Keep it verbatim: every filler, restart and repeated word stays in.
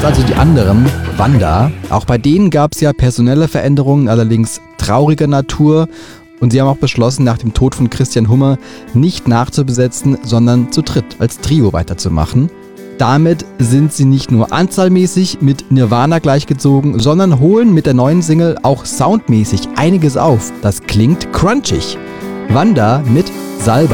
Jetzt also die anderen, Wanda. Auch bei denen gab es ja personelle Veränderungen, allerdings trauriger Natur. Und sie haben auch beschlossen, nach dem Tod von Christian Hummer nicht nachzubesetzen, sondern zu dritt als Trio weiterzumachen. Damit sind sie nicht nur anzahlmäßig mit Nirvana gleichgezogen, sondern holen mit der neuen Single auch soundmäßig einiges auf. Das klingt crunchig. Wanda mit Salbe.